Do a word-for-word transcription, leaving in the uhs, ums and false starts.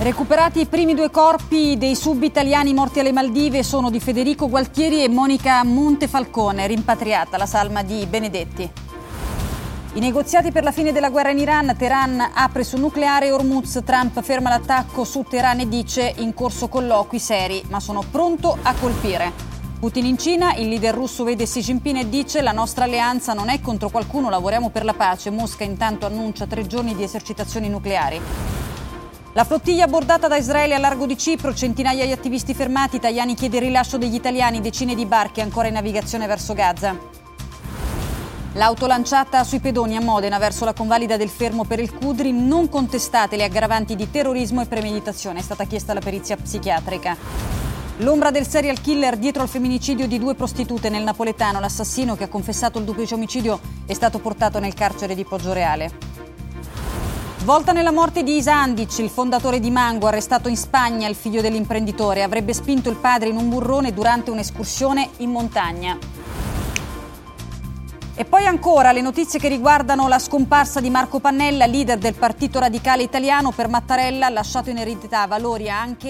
Recuperati i primi due corpi dei sub-italiani morti alle Maldive, sono di Federico Gualtieri e Monica Montefalcone, rimpatriata la salma di Benedetti. I negoziati per la fine della guerra in Iran, Teheran apre sul nucleare e Hormuz, Trump ferma l'attacco su Teheran e dice in corso colloqui seri, ma sono pronto a colpire. Putin in Cina, il leader russo vede Xi Jinping e dice la nostra alleanza non è contro qualcuno, lavoriamo per la pace. Mosca intanto annuncia tre giorni di esercitazioni nucleari. La flottiglia abbordata da Israele a largo di Cipro, centinaia di attivisti fermati, Tajani chiede il rilascio degli italiani, decine di barche ancora in navigazione verso Gaza. L'auto lanciata sui pedoni a Modena verso la convalida del fermo per il Cudri, non contestate le aggravanti di terrorismo e premeditazione, è stata chiesta la perizia psichiatrica. L'ombra del serial killer dietro al femminicidio di due prostitute nel napoletano, l'assassino che ha confessato il duplice omicidio è stato portato nel carcere di Poggioreale. Volta nella morte di Isa Andic, il fondatore di Mango, arrestato in Spagna, il figlio dell'imprenditore. Avrebbe spinto il padre in un burrone durante un'escursione in montagna. E poi ancora le notizie che riguardano la scomparsa di Marco Pannella, leader del Partito Radicale Italiano. Per Mattarella, lasciato in eredità valori anche